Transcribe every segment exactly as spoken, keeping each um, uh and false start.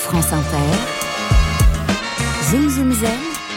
France Inter, Zoom Zoom Zen,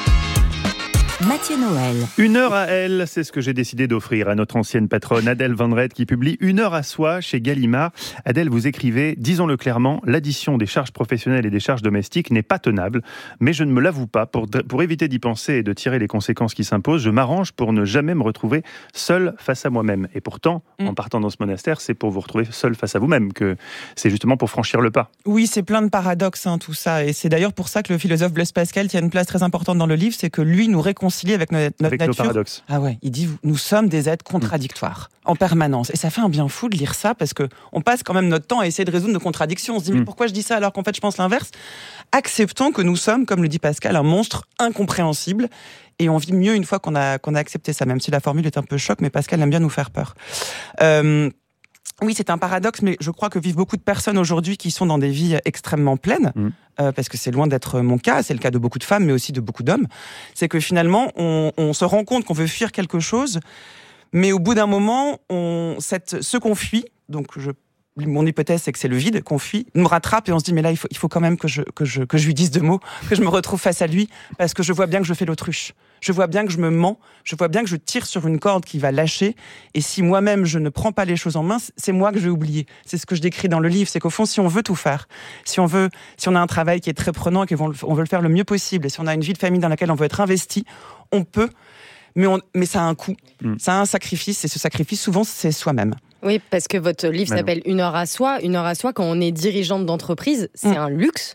Mathieu Noël. Une heure à elle, c'est ce que j'ai décidé d'offrir à notre ancienne patronne Adèle Van Rett qui publie Une heure à soi chez Gallimard. Adèle, vous écrivez, disons-le clairement, l'addition des charges professionnelles et des charges domestiques n'est pas tenable, mais je ne me l'avoue pas. Pour, pour éviter d'y penser et de tirer les conséquences qui s'imposent, je m'arrange pour ne jamais me retrouver seul face à moi-même. Et pourtant, mmh. en partant dans ce monastère, c'est pour vous retrouver seul face à vous-même, que c'est justement pour franchir le pas. Oui, c'est plein de paradoxes, hein, tout ça. Et c'est d'ailleurs pour ça que le philosophe Blaise Pascal tient une place très importante dans le livre, c'est que lui nous réconcilie avec notre, notre avec nature. Nos paradoxes. Ah ouais, il dit nous sommes des êtres contradictoires mmh. en permanence. Et ça fait un bien fou de lire ça parce que on passe quand même notre temps à essayer de résoudre nos contradictions. On se dit mmh. mais pourquoi je dis ça alors qu'en fait je pense l'inverse. Acceptons que nous sommes, comme le dit Pascal, un monstre incompréhensible. Et on vit mieux une fois qu'on a qu'on a accepté ça, même si la formule est un peu choc, mais Pascal aime bien nous faire peur. Euh, Oui, c'est un paradoxe, mais je crois que vivent beaucoup de personnes aujourd'hui qui sont dans des vies extrêmement pleines, mmh. euh, parce que c'est loin d'être mon cas, c'est le cas de beaucoup de femmes, mais aussi de beaucoup d'hommes. C'est que finalement, on, on se rend compte qu'on veut fuir quelque chose, mais au bout d'un moment, on, cette, ce qu'on fuit, donc je, mon hypothèse, c'est que c'est le vide qu'on fuit, nous rattrape et on se dit, mais là, il faut, il faut quand même que je, que, je, que je lui dise deux mots, que je me retrouve face à lui, parce que je vois bien que je fais l'autruche. Je vois bien que je me mens, je vois bien que je tire sur une corde qui va lâcher, et si moi-même je ne prends pas les choses en main, c'est moi que je vais oublier. C'est ce que je décris dans le livre, c'est qu'au fond, si on veut tout faire, si on veut, si on a un travail qui est très prenant et qu'on veut le faire le mieux possible, et si on a une vie de famille dans laquelle on veut être investi, on peut, mais, on, mais ça a un coût, mmh. ça a un sacrifice, et ce sacrifice, souvent, c'est soi-même. Oui, parce que votre livre bah s'appelle Une heure à soi. Une heure à soi, quand on est dirigeante d'entreprise, c'est mmh. un luxe.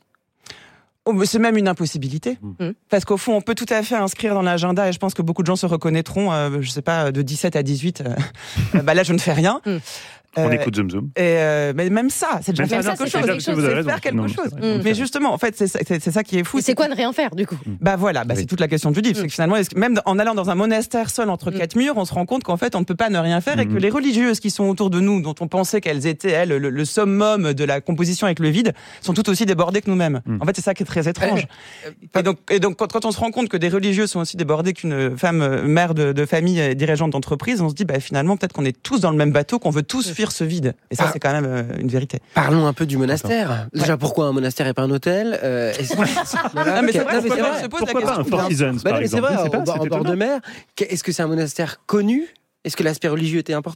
Oh, c'est même une impossibilité. Mmh. Parce qu'au fond, on peut tout à fait inscrire dans l'agenda, et je pense que beaucoup de gens se reconnaîtront, euh, je sais pas, de dix-sept à dix-huit, euh, bah là, je ne fais rien. Mmh. On euh, écoute Zoom Zoom. Et euh, mais même ça, c'est déjà faire quelque chose. quelque chose. C'est faire quelque chose. Mmh. Mais justement, en fait, c'est, c'est, c'est ça qui est fou. Et c'est, c'est quoi ne rien faire, du coup ? Bah voilà, bah, oui. c'est toute la question du livre. Mmh. C'est que finalement, même en allant dans un monastère seul entre mmh. quatre murs, on se rend compte qu'en fait, on ne peut pas ne rien faire mmh. et que les religieuses qui sont autour de nous, dont on pensait qu'elles étaient, elles, le, le summum de la composition avec le vide, sont tout aussi débordées que nous-mêmes. Mmh. En fait, c'est ça qui est très étrange. Et donc, et donc quand, quand on se rend compte que des religieuses sont aussi débordées qu'une femme mère de, de famille et dirigeante d'entreprise, on se dit, bah finalement, peut-être qu'on est tous dans le même bateau, qu'on veut tous fuir ce vide. Et ça, c'est quand même euh, une vérité. Parlons un peu du monastère. Déjà, ouais. pourquoi un monastère et pas un hôtel euh, voilà. Non, mais c'est vrai, okay. non, mais se pose pourquoi la pas question. un Four Seasons, bah, par mais c'est vrai, c'est pas, en, en bord de mer. Est-ce que c'est un monastère connu ? Est-ce que l'aspect religieux était important ?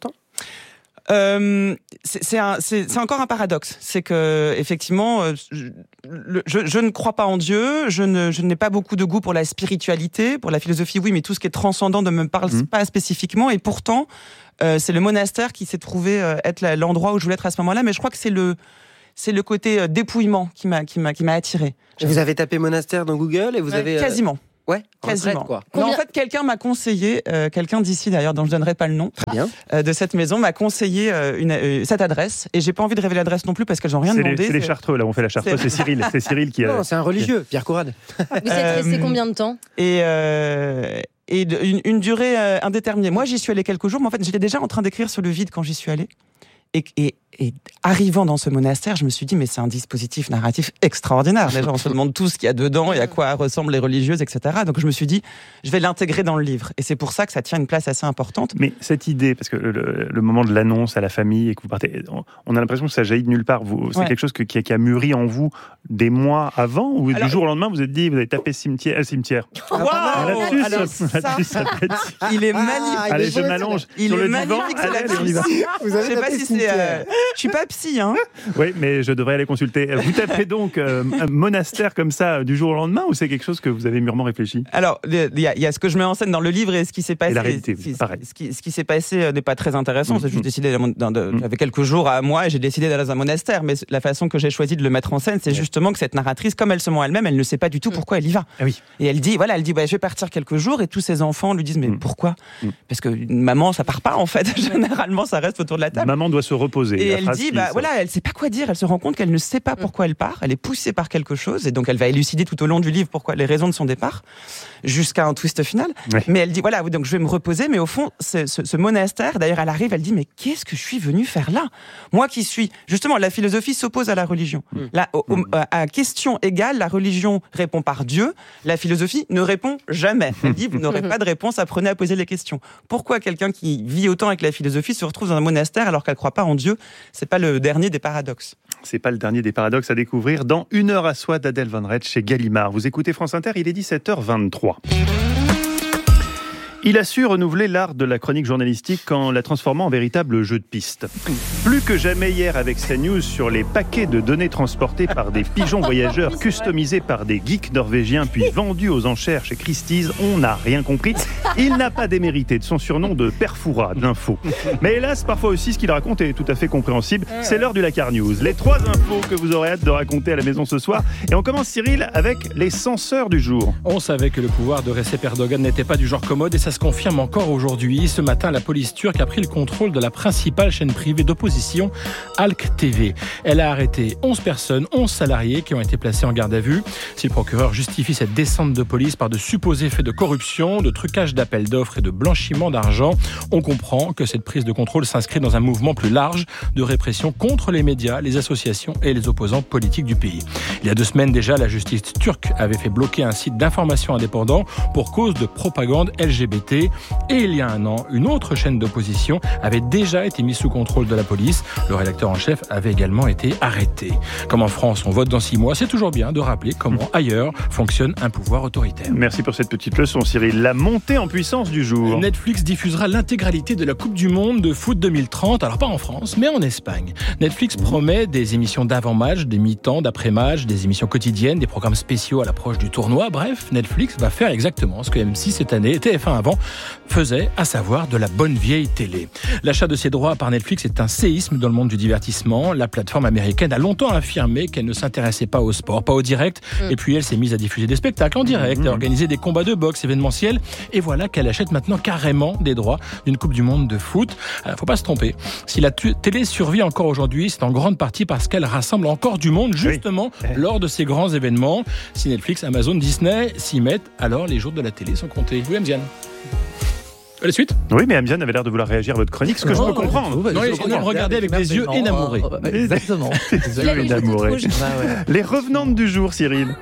Euh, c'est, c'est, un, c'est, c'est encore un paradoxe. C'est que effectivement, euh, je, je, je ne crois pas en Dieu. Je, ne, je n'ai pas beaucoup de goût pour la spiritualité, pour la philosophie, oui, mais tout ce qui est transcendant ne me parle mmh. pas spécifiquement. Et pourtant, euh, c'est le monastère qui s'est trouvé euh, être la, l'endroit où je voulais être à ce moment-là. Mais je crois que c'est le c'est le côté euh, dépouillement qui m'a qui m'a qui m'a attiré. Vous avez tapé monastère dans Google et vous ouais, avez euh... quasiment. Ouais, quasiment. Quoi. Mais en fait, quelqu'un m'a conseillé, euh, quelqu'un d'ici d'ailleurs, dont je donnerai pas le nom, Très bien. Euh, de cette maison, m'a conseillé euh, une, euh, cette adresse. Et j'ai pas envie de révéler l'adresse non plus parce qu'elles ont rien c'est demandé. Les, c'est, c'est les Chartreux, là, on fait la Chartreux, c'est, c'est Cyril, c'est Cyril qui a. Non, c'est un religieux, Pierre Courade. Vous êtes resté combien de temps ? Et euh, et de, une, une durée euh, indéterminée. Moi, j'y suis allée quelques jours, mais en fait, j'étais déjà en train d'écrire sur le vide quand j'y suis allée. Et, et, et arrivant dans ce monastère, je me suis dit, mais c'est un dispositif narratif extraordinaire. Déjà, on se demande tout ce qu'il y a dedans et à quoi ressemblent les religieuses, et cetera. Donc je me suis dit, je vais l'intégrer dans le livre. Et c'est pour ça que ça tient une place assez importante. Mais cette idée, parce que le, le moment de l'annonce à la famille et que vous partez, on a l'impression que ça jaillit de nulle part. Vous, c'est ouais. quelque chose que, qui, a, qui a mûri en vous des mois avant, ou alors, du jour au lendemain, vous êtes dit, vous avez tapé cimetière, euh, cimetière. Wow là-dessus, alors, ça, ça, là-dessus, ça peut être... Il est magnifique. Ah, allez, je m'allonge il sur est le magnifique, divan. Allez, on y va. Vous avez je sais pas si c'est. Euh, je suis pas psy, hein. Oui, mais je devrais aller consulter. Vous tapez donc euh, un monastère comme ça du jour au lendemain, ou c'est quelque chose que vous avez mûrement réfléchi ? Alors, il y, y a ce que je mets en scène dans le livre et ce qui s'est passé. Et la réalité, ce, pareil. Ce qui, ce qui s'est passé n'est pas très intéressant. Mmh, c'est juste mmh. décidé. D'un, de, mmh. J'avais quelques jours à moi et j'ai décidé d'aller dans un monastère. Mais la façon que j'ai choisi de le mettre en scène, c'est mmh. justement que cette narratrice, comme elle se ment elle-même, elle ne sait pas du tout pourquoi elle y va. Ah oui. Et elle dit, voilà, elle dit, bah, je vais partir quelques jours. Et tous ses enfants lui disent, mais mmh. pourquoi ? mmh. Parce que une maman, ça part pas en fait. Généralement, ça reste autour de la table. Maman doit se reposer. Et elle dit, bah voilà, elle sait pas quoi dire. Elle se rend compte qu'elle ne sait pas pourquoi elle part. Elle est poussée par quelque chose, et donc elle va élucider tout au long du livre pourquoi les raisons de son départ, jusqu'à un twist final. Ouais. Mais elle dit voilà, donc je vais me reposer. Mais au fond, ce, ce, ce monastère, d'ailleurs, elle arrive, elle dit mais qu'est-ce que je suis venue faire là ? Moi qui suis justement, la philosophie s'oppose à la religion. Mmh. Là, au, au, à question égale, la religion répond par Dieu, la philosophie ne répond jamais. Elle dit vous n'aurez pas de réponse, apprenez à poser les questions. Pourquoi quelqu'un qui vit autant avec la philosophie se retrouve dans un monastère alors qu'elle ne croit pas en Dieu ? C'est pas le dernier des paradoxes. C'est pas le dernier des paradoxes à découvrir dans Une heure à soi d'Adèle Van Redst chez Gallimard. Vous écoutez France Inter, il est dix-sept heures vingt-trois. Il a su renouveler l'art de la chronique journalistique en la transformant en véritable jeu de piste. Plus que jamais hier avec CNews sur les paquets de données transportés par des pigeons voyageurs customisés par des geeks norvégiens puis vendus aux enchères chez Christie's, on n'a rien compris. Il n'a pas démérité de son surnom de Perfoura d'info. Mais hélas, parfois aussi, ce qu'il raconte est tout à fait compréhensible. C'est l'heure du Lakar News. Les trois infos que vous aurez hâte de raconter à la maison ce soir. Et on commence, Cyril, avec les censeurs du jour. On savait que le pouvoir de Recep Erdogan n'était pas du genre commode et ça se confirme encore aujourd'hui. Ce matin, la police turque a pris le contrôle de la principale chaîne privée d'opposition, Halk T V. Elle a arrêté onze personnes, onze salariés qui ont été placés en garde à vue. Si le procureur justifie cette descente de police par de supposés faits de corruption, de trucage d'appels d'offres et de blanchiment d'argent, on comprend que cette prise de contrôle s'inscrit dans un mouvement plus large de répression contre les médias, les associations et les opposants politiques du pays. Il y a deux semaines déjà, la justice turque avait fait bloquer un site d'information indépendant pour cause de propagande L G B T. Et il y a un an, une autre chaîne d'opposition avait déjà été mise sous contrôle de la police. Le rédacteur en chef avait également été arrêté. Comme en France, on vote dans six mois, c'est toujours bien de rappeler comment ailleurs fonctionne un pouvoir autoritaire. Merci pour cette petite leçon, Cyril. La montée en puissance du jour. Netflix diffusera l'intégralité de la Coupe du Monde de foot deux mille trente, alors pas en France, mais en Espagne. Netflix promet des émissions d'avant-match, des mi-temps, d'après-match, des émissions quotidiennes, des programmes spéciaux à l'approche du tournoi. Bref, Netflix va faire exactement ce que M six cette année, T F un avant, faisait, à savoir de la bonne vieille télé. L'achat de ses droits par Netflix est un séisme dans le monde du divertissement. La plateforme américaine a longtemps affirmé qu'elle ne s'intéressait pas au sport, pas au direct, mmh. et puis elle s'est mise à diffuser des spectacles en direct, mmh. à organiser des combats de boxe événementiels, et voilà qu'elle achète maintenant carrément des droits d'une Coupe du Monde de foot. Alors, faut pas se tromper. Si la t- télé survit encore aujourd'hui, c'est en grande partie parce qu'elle rassemble encore du monde, justement, oui. lors de ces grands événements. Si Netflix, Amazon, Disney s'y mettent, alors les jours de la télé sont comptés. Oui, Amziane. La suite ? Oui, mais Amziane avait l'air de vouloir réagir à votre chronique, ce que oh, je peux comprendre. Oh, bah, non, il faut me regarder avec des yeux énamourés. Oh, bah, exactement. Des yeux énamourés. Ah, ouais. Les revenantes du jour, Cyril.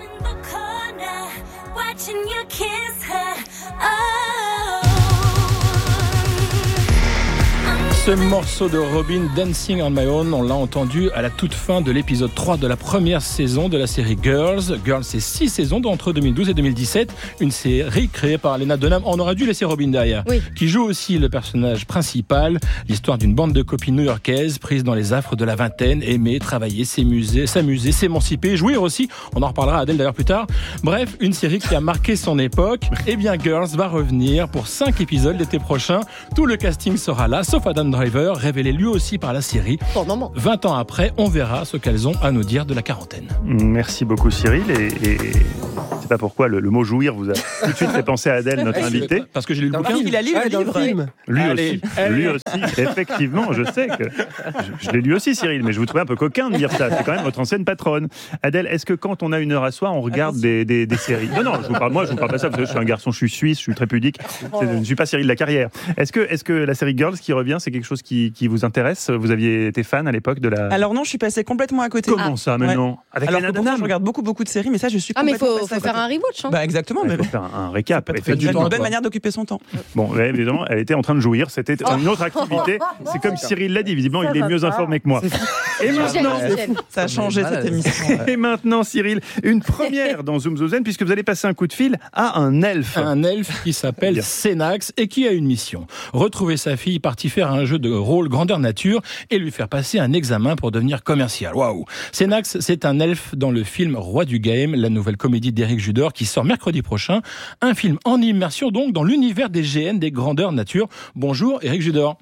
Ce morceau de Robyn, Dancing on My Own, on l'a entendu à la toute fin de l'épisode trois de la première saison de la série Girls. Girls, c'est six saisons entre deux mille douze et deux mille dix-sept. Une série créée par Lena Dunham. On aurait dû laisser Robyn derrière. Oui. Qui joue aussi le personnage principal. L'histoire d'une bande de copines new-yorkaises prises dans les affres de la vingtaine, aimer, travailler, s'amuser, s'amuser, s'émanciper, jouir aussi. On en reparlera à Adèle d'ailleurs plus tard. Bref, une série qui a marqué son époque. Eh bien, Girls va revenir pour cinq épisodes l'été prochain. Tout le casting sera là, sauf Adam Driver, révélé lui aussi par la série. Pour le moment. vingt ans après, on verra ce qu'elles ont à nous dire de la quarantaine. Merci beaucoup Cyril. Et, et je sais pas pourquoi le, le mot jouir vous a tout de suite fait penser à Adèle, notre invitée. Parce que j'ai lu le bouquin. Il a lu le livre. Film. Lui Allez, aussi. allez. Lui aussi. Effectivement, je sais que je, je l'ai lu aussi Cyril, mais je vous trouvais un peu coquin de dire ça. C'est quand même votre ancienne patronne. Adèle, est-ce que quand on a une heure à soi, on regarde des, des, des séries ? Non, non, je vous parle, moi je vous parle pas ça parce que je suis un garçon, je suis suisse, je suis très pudique. Je ne suis pas Cyril de la carrière. Est-ce que, est-ce que la série Girls qui revient, c'est quelque chose qui, qui vous intéresse ? Vous aviez été fan à l'époque de la... Alors non, je suis passée complètement à côté. Comment ah. ça maintenant ouais. Avec Alors Lena pourtant, Dunham. je regarde beaucoup beaucoup de séries, mais ça je suis ah mais complètement faut, faut faire un rewatch. Hein. Bah exactement. Il mais faut faire un, un récap. C'est une bonne manière d'occuper son temps. Bon, ouais, évidemment, elle était en train de jouir. C'était une autre activité. C'est comme Cyril l'a dit. Visiblement, il est mieux informé que moi. Et maintenant, ça a changé cette émission. Et maintenant, Cyril, une première dans Zoom Zozen, puisque vous allez passer un coup de fil à un elfe. Un elfe qui s'appelle Senax et qui a une mission. Retrouver sa fille partie faire un jeu de rôle grandeur nature et lui faire passer un examen pour devenir commercial. Waouh! Senax, c'est un elfe dans le film Roi du Game, la nouvelle comédie d'Éric Judor qui sort mercredi prochain. Un film en immersion donc dans l'univers des G N, des grandeurs nature. Bonjour Éric Judor.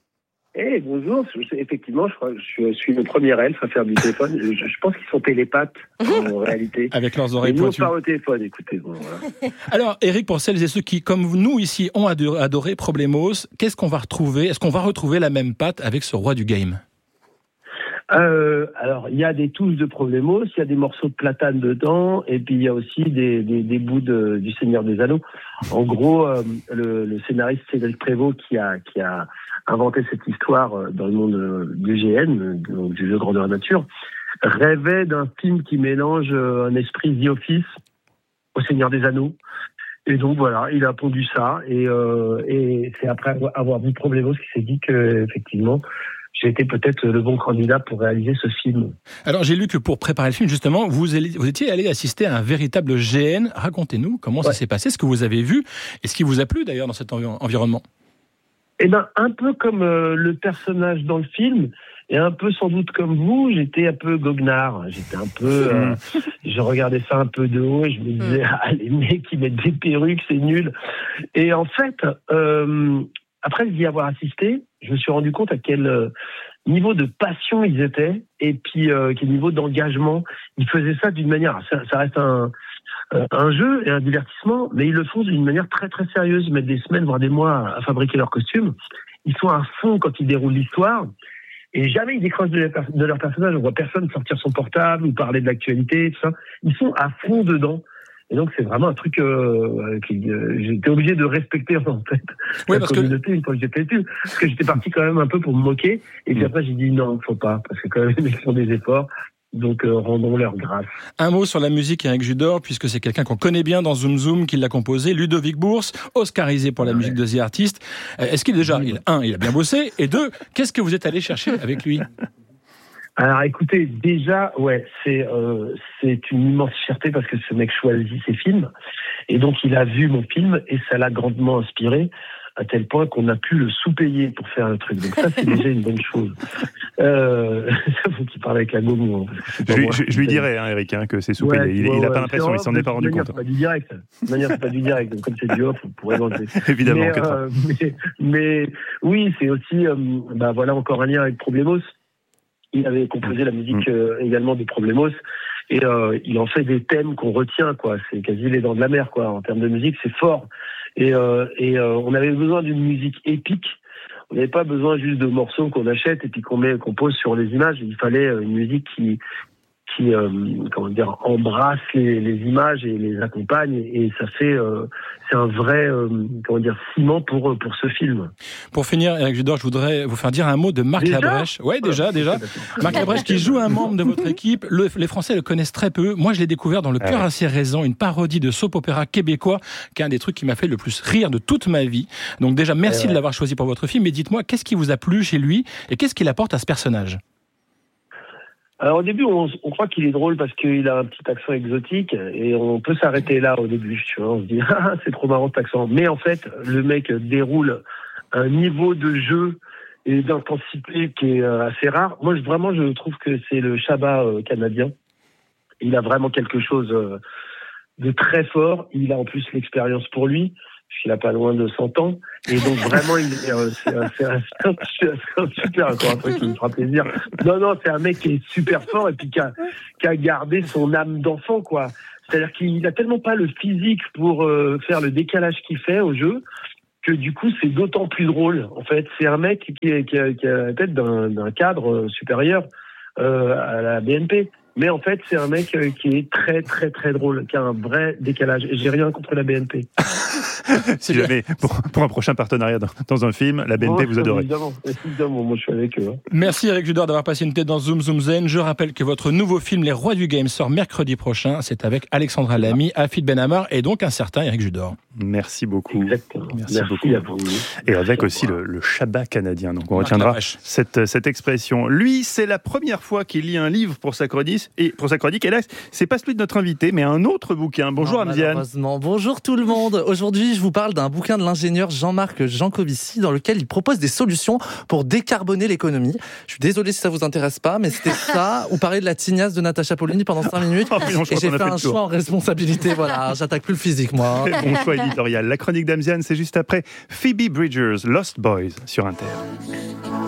Eh, bonjour, effectivement, je, crois, je suis le premier elfe à faire du téléphone. Je, je pense qu'ils sont télépathes, en réalité. Avec leurs oreilles pointues. Nous, on parle au téléphone, écoutez. Bon, voilà. Alors, Éric, pour celles et ceux qui, comme nous ici, ont adoré, adoré Problemos, qu'est-ce qu'on va retrouver ? Est-ce qu'on va retrouver la même patte avec ce Roi du Game ? Euh, alors, il y a des touches de Problemos, il y a des morceaux de platane dedans, et puis il y a aussi des, des, des bouts de, du Seigneur des Anneaux. En gros, euh, le, le scénariste Cédric Prévost qui a, qui a inventé cette histoire dans le monde du G N, donc du jeu grandeur nature, rêvait d'un film qui mélange un esprit The Office au Seigneur des Anneaux. Et donc voilà, il a pondu ça, et, euh, et c'est après avoir vu Problemos qu'il s'est dit que effectivement j'ai été peut-être le bon candidat pour réaliser ce film. Alors j'ai lu que pour préparer le film, justement, vous, allez, vous étiez allé assister à un véritable G N. Racontez-nous comment ouais. ça s'est passé, ce que vous avez vu, et ce qui vous a plu d'ailleurs dans cet envi- environnement. Eh ben, un peu comme euh, le personnage dans le film, et un peu sans doute comme vous, j'étais un peu goguenard. J'étais un peu, euh, je regardais ça un peu de haut et je me disais, ah, les mecs qui mettent des perruques, c'est nul. Et en fait, euh, après d'y avoir assisté, je me suis rendu compte à quel euh, niveau de passion ils étaient, et puis euh, quel niveau d'engagement. Ils faisaient ça d'une manière, ça, ça reste un, euh, un jeu et un divertissement, mais ils le font d'une manière très très sérieuse. Ils mettent des semaines, voire des mois à fabriquer leurs costumes. Ils sont à fond quand ils déroulent l'histoire. Et jamais ils décrochent de, de leur personnage. On voit personne sortir son portable ou parler de l'actualité, tout ça. Ils sont à fond dedans. Et donc, c'est vraiment un truc euh, que euh, j'étais obligé de respecter, en fait. Oui, la parce communauté, que... une fois que j'étais dessus. Parce que j'étais parti quand même un peu pour me moquer. Et puis mmh. après, j'ai dit non, faut pas. Parce que quand même, ils font des efforts. Donc, euh, rendons-leur grâce. Un mot sur la musique, Éric Judor, puisque c'est quelqu'un qu'on connaît bien dans Zoom Zoom, qui l'a composé, Ludovic Bourse, oscarisé pour la ouais. musique de The Artist. Est-ce qu'il déjà, il, un, il a bien bossé, et deux, qu'est-ce que vous êtes allé chercher avec lui ? Alors, écoutez, déjà, ouais, c'est euh, c'est une immense fierté parce que ce mec choisit ses films, et donc il a vu mon film et ça l'a grandement inspiré, à tel point qu'on a pu le sous-payer pour faire le truc. Donc ça, c'est déjà une bonne chose. Euh, ça faut qu'il parle avec la gomme. Je, lui, je, je lui dirais, hein, Eric, hein, que c'est sous-payé. Ouais, il n'a ouais, pas l'impression, il s'en est pas rendu compte. C'est pas du direct. De manière, c'est pas du direct. Donc, comme c'est du off, vous pourrez l'enlever. Évidemment. Mais, euh, mais, mais oui, c'est aussi, euh, bah voilà, encore un lien avec Problemos. Il avait composé la musique euh, également de Problemos. Et euh, il en fait des thèmes qu'on retient, quoi. C'est quasi les dents de la mer, quoi. En termes de musique, c'est fort. Et, euh, et euh, on avait besoin d'une musique épique. On n'avait pas besoin juste de morceaux qu'on achète et puis qu'on met, qu'on pose sur les images. Il fallait une musique qui, qui, euh, comment dire, embrasse les, les images et les accompagne. Et ça fait, euh, c'est un vrai, euh, comment dire, ciment pour pour ce film. Pour finir, Éric Judor, je voudrais vous faire dire un mot de Marc déjà Labrèche. Ouais, déjà, déjà. Marc Labrèche qui joue un membre de votre équipe. Le, les Français le connaissent très peu. Moi, je l'ai découvert dans Le Cœur a ses raisons, une parodie de soap-opéra québécois, qui est un des trucs qui m'a fait le plus rire de toute ma vie. Donc déjà, merci de l'avoir choisi pour votre film. Mais dites-moi, qu'est-ce qui vous a plu chez lui et qu'est-ce qu'il apporte à ce personnage ? Alors au début, on, on croit qu'il est drôle parce qu'il a un petit accent exotique et on peut s'arrêter là au début. Tu vois, on se dit ah c'est trop marrant cet accent. Mais en fait, le mec déroule un niveau de jeu et d'intensité qui est assez rare. Moi, je, vraiment, je trouve que c'est le Chabat euh, canadien. Il a vraiment quelque chose euh, de très fort. Il a en plus l'expérience pour lui. Il a pas loin de cent ans. Et donc, vraiment, il est, euh, c'est, un, c'est, un, c'est un super, encore un truc qui me fera plaisir. Non, non, c'est un mec qui est super fort et puis qui a, qui a gardé son âme d'enfant, quoi. C'est-à-dire qu'il a tellement pas le physique pour euh, faire le décalage qu'il fait au jeu que du coup, c'est d'autant plus drôle. En fait, c'est un mec qui, est, qui, a, qui a la tête d'un, d'un cadre supérieur euh, à la B N P. Mais en fait, c'est un mec qui est très, très, très drôle, qui a un vrai décalage. Et j'ai rien contre la B N P. Si jamais, pour, pour un prochain partenariat dans, dans un film, la B N P, oh, vous adorez. Évidemment, évidemment, moi je suis avec eux. Hein. Merci Éric Judor d'avoir passé une tête dans Zoom Zoom Zen. Je rappelle que votre nouveau film Les Rois du Game sort mercredi prochain. C'est avec Alexandra Lamy, Afid Benhamar et donc un certain Éric Judor. Merci beaucoup. Exactement. Merci, Merci beaucoup. à vous. Et avec Merci aussi le, le Chabat canadien. Donc on retiendra cette, cette expression. Lui, c'est la première fois qu'il lit un livre pour sa chronique. Et pour sa chronique, et là, c'est pas celui de notre invité, mais un autre bouquin. Bonjour Amziane. Bonjour tout le monde. Aujourd'hui, je vous parle d'un bouquin de l'ingénieur Jean-Marc Jancovici dans lequel il propose des solutions pour décarboner l'économie. Je suis désolé si ça vous intéresse pas, mais c'était ça, ou parler de la tignasse de Natacha Polony pendant cinq minutes. Oh, non, et j'ai fait, fait un choix en responsabilité. Voilà, j'attaque plus le physique, moi. Bon choix éditorial. La chronique d'Amziane, c'est juste après Phoebe Bridgers, Lost Boys sur Inter.